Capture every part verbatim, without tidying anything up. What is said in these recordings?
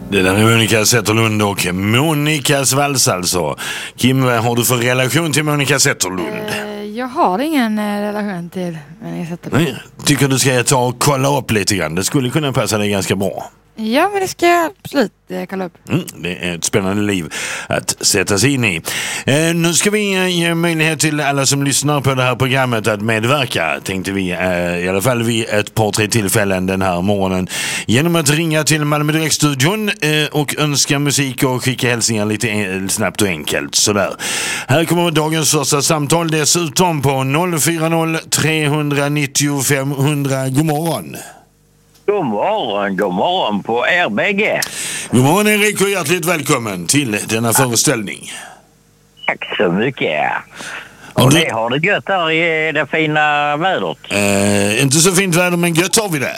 Det där är Monica Zetterlund och Monikas vals alltså. Kim, vad har du för relation till Monica Zetterlund? Eh, jag har ingen eh, relation till Monica Zetterlund. Nej, tycker du ska ta och kolla upp lite grann. Det skulle kunna passa dig ganska bra. Ja, men det ska jag absolut eh, kolla upp. Mm, det är ett spännande liv att sätta sig in i. Eh, nu ska vi eh, ge möjlighet till alla som lyssnar på det här programmet att medverka, tänkte vi eh, i alla fall vid ett par tre tillfällen den här morgonen, genom att ringa till Malmö Direktstudion eh, och önska musik och skicka hälsningar lite en, snabbt och enkelt sådär. Här kommer dagens första samtal dessutom på noll fyra noll tre nio fem hundra. God morgon. God morgon, god morgon på er bägge. God morgon Erik och hjärtligt välkommen till denna föreställning. Tack så mycket. Har Och du... det har det gött här i det fina vädret. Eh, inte så fint väder, men gött har vi det.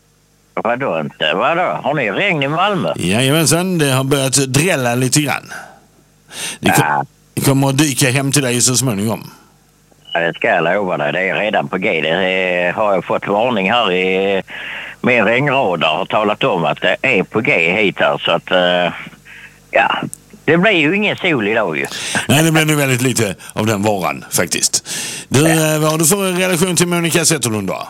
Vadå inte? Vadå? Har ni regn i Malmö? Jajamensan, det har börjat drälla lite grann. Det, kom... Ja. det kommer att dyka hem till dig så småningom. Ja, det ska jag lova dig. Det är redan på G. Det är, har jag fått varning här i min regnradar. Har talat om att det är på G hit här. Så att, uh, ja, det blir ju ingen sol idag ju. Nej, det blir nu väldigt lite av den varan faktiskt. Du, ja. Vad har du för relation till Monica Zetterlund då?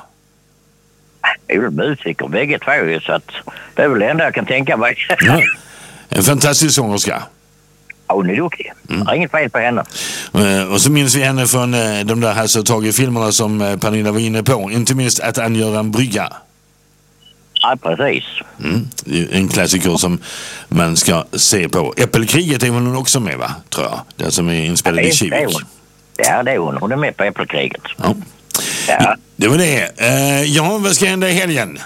Det är väl musiker bägge två ju, så att det är väl det enda jag kan tänka mig. Ja. En fantastisk sångerska. Ja, hon är duktig. Mm. Det är inget fel på henne. Uh, och så minns vi henne från uh, de där Hasse och Tage-filmerna som uh, Pernilla var inne på. Inte minst Att angöra en brygga. Ja, precis. Mm. Det är en klassiker som man ska se på. Äppelkriget är hon också med, va? Tror jag. Det som är inspelad ja, i Kivik. Ja, det är hon. Hon är med på Äppelkriget. Ja. Ja. Det var det. Uh, ja, vad ska hända i helgen?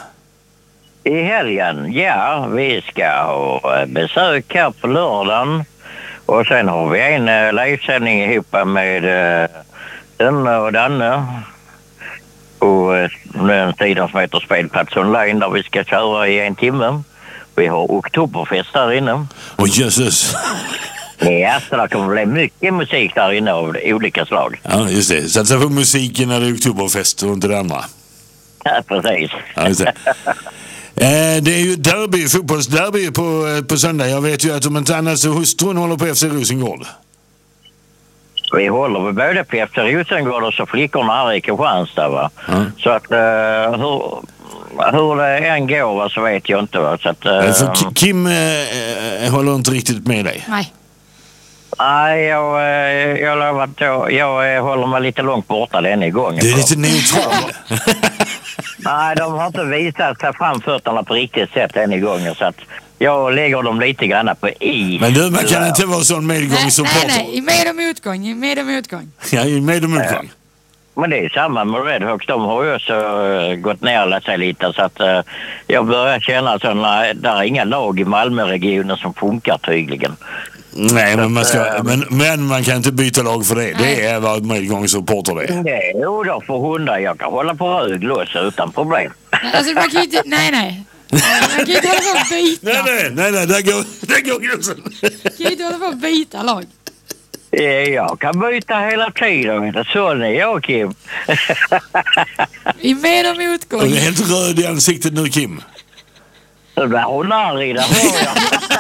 I helgen, ja. Vi ska ha besök här på lördagen. Och sen har vi en uh, livesändning ihop med uh, Danne och Danne. Och uh, en sidan som heter Spelplats online där vi ska köra i en timme. Vi har oktoberfest där inne. Åh, jösses. Ja, så det kommer bli mycket musik där inne av olika slag. Ja, just det. Satsa på musiken när det är oktoberfest och inte det andra. Ja, precis. Ja, just det. Eh, det är ju derby, fotbollsderby på, på söndag. Jag vet ju att om inte annat så hustrun håller på F C Rosengård. Vi håller väl både på F C Rosengård och så flickorna här i Kristianstad, va? Mm. Så att uh, hur, hur det än går, va, så vet jag inte, va? Så att, uh, För Kim uh, håller inte riktigt med dig. Nej. Nej, jag, uh, jag lovar att jag, jag uh, håller mig lite långt borta denna gången. Du är lite neutral. Nej, de har inte visat sig fram fötterna på riktigt sätt än i gången, så att jag lägger dem lite grann på is. Men du, man kan inte vara sån medgångssupporter. Nej, nej, i med och motgång, i med och motgång. Ja, i med och motgång. Men det är samma med Redhawks, de har ju också uh, gått ner sig lite, så att uh, jag börjar känna att uh, där är inga lag i Malmöregionen som funkar tydligen. Nej, men man, ska, men, men man kan inte byta lag för det. Nej. Det är vad medgångssupporter det är. Nej, jo då för hundar. Jag kan hålla på Röglås utan problem. Alltså man kan ju inte, nej nej. Man kan ju inte hålla på att byta. Nej, nej, nej, nej, där går, där går gränsen. Man kan ju inte hålla på att byta lag. Jag kan byta hela tiden. Så är jag, Kim. I med och motgång. Du är helt röd i ansiktet nu, Kim. Det där hon arg, det hör jag.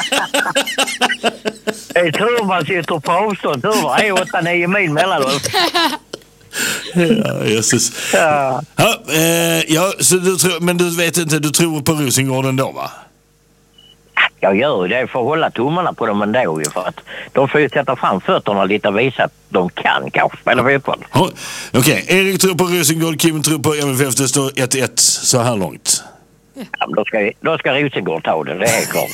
Jag tror man sitter på avstånd. Det är åtta nio mil mellan oss. Ja, Jesus. Ja. Ja, eh, ja, så du tror, men du vet inte, du tror på Rosengården då, va? Jag gör det för att hålla tummarna på dem ändå, för att de får ju sätta fram fötterna lite och visa att de kan kanske spela fotboll. Ja, okej, okay. Erik tror på Rosengård, Kim tror på M F F. Det står ett ett så här långt. Ja, då ska, då ska Rosengård ta det, det är klart.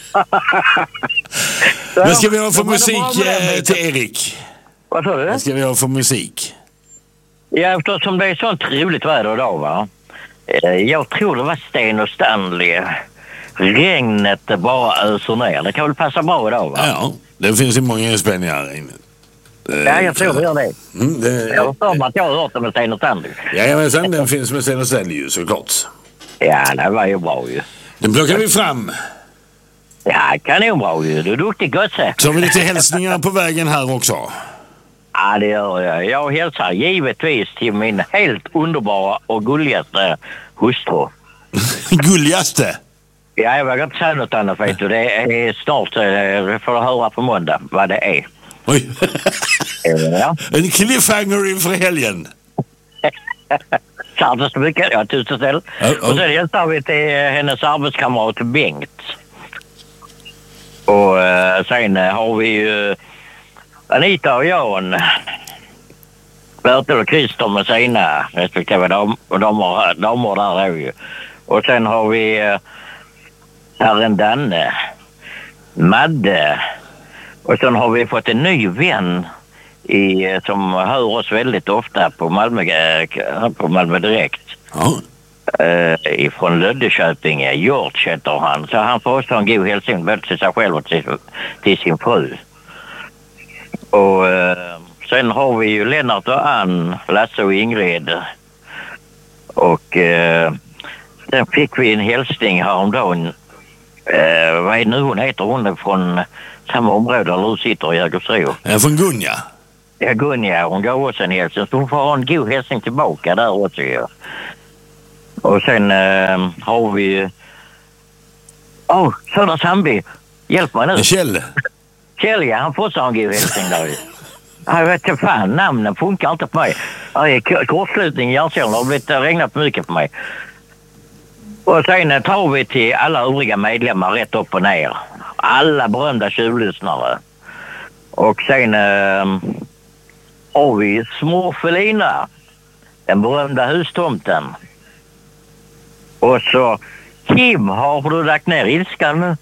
Vad ska vi ha för musik eh, till Erik? Vad sa du? Vad ska vi ha för musik? Ja, eftersom det är sånt roligt väder idag, va? Jag tror det var Sten och Stanley. Regnet bara öser ner. Det kan väl passa bra idag, va? Ja, det finns ju många inspelningar inne. Ja, jag tror vi gör det. Mm, det jag förstår att jag har hört det med Sten och Stanley. Ja, men sen den finns med Sten och Stanley ju, såklart. Ja, det var ju bra ju. Den plockar vi fram. Ja, kanonbra ju. Du är duktig, gott sätt. Så har vi lite hälsningar på vägen här också. Ja, det gör jag. Jag hälsar givetvis till min helt underbara och gulligaste hustru. Gulligaste? Ja, jag vågar inte säga något annat, vet du. Det är snart, eh, får du höra på måndag vad det är. Oj. Ja. En cliffhanger inför helgen. Så så mycket, ja, tusen ställ. Oh, oh. Och sen hälsar vi till hennes arbetskamrat Bengt. Och eh, sen har vi ju Anita och Jan, Bertil och Christer med sina respektive dam, damer, damer där är ju. Och sen har vi eh, herren Danne, Madde, och sen har vi fått en ny vän i, som hör oss väldigt ofta på Malmö, eh, på Malmö Direkt. Ja. Uh, ifrån Löddeköpinge, George heter han. Så han får också en god hälsning både till sig själv och till, till sin fru. Och uh, sen har vi ju Lennart och Ann, Lasse och Ingrid. Och uh, sen fick vi en hälsning häromdagen. Uh, vad är nu hon heter? Hon är från samma område där du sitter i Jägersro. Jag är från Gunja. Ja, Gunja. Hon gav oss en hälsning. Så hon får ha en god hälsning tillbaka där också. Ja. Och sen uh, har vi... Åh, oh, Södra Sandby. Hjälp mig nu. Kjell. Kjell, ja, han får så en god hälsning där. Jag vet inte fan, namnen funkar inte på mig. Kortslutning i hjärtcellerna har blivit regnat mycket på mig. Och sen tar vi till alla övriga medlemmar rätt upp och ner. Alla berömda tjuvlyssnare. Och sen uh, har vi Smurfelina, den berömda hustomten. Och så, Kim, har du lagt ner ilskan nu?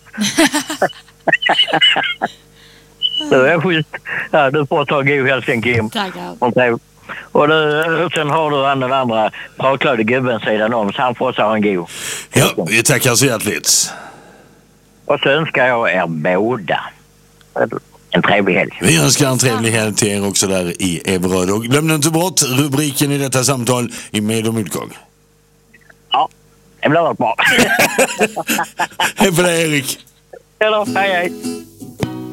Det är schysst. Ja, du får ta god hälsning, Kim. Tackar. Okay. Och, du, och sen har du han den andra pratklädde gubben sidan om, så han får också ha en god. Ja, vi tackar så hjärtligt. Och så önskar jag er båda en trevlig helg. Vi önskar en trevlig helg till er också där i Everöd. Och glöm inte bort rubriken i detta samtal i Med och motgång. Ja, det blir bra. Hej på dig, Erik. Hej då, hej hej.